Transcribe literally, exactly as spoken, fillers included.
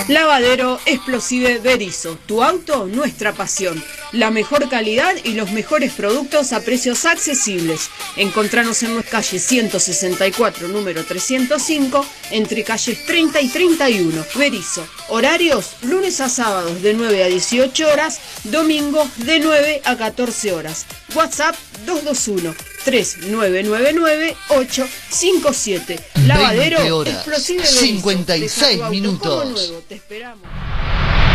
Lavadero Explosive Berisso, tu auto, nuestra pasión. La mejor calidad y los mejores productos a precios accesibles. Encontranos en nuestra calle ciento sesenta y cuatro, número trescientos cinco, entre calles treinta y treinta y uno. Berisso. Horarios, lunes a sábados de nueve a dieciocho horas, domingos de nueve a catorce horas. WhatsApp dos dos uno, tres nueve nueve nueve, ocho cinco siete. Lavadero veinte horas, Explosive Berisso. cincuenta y seis Deja tu auto minutos. como nuevo, te esperamos.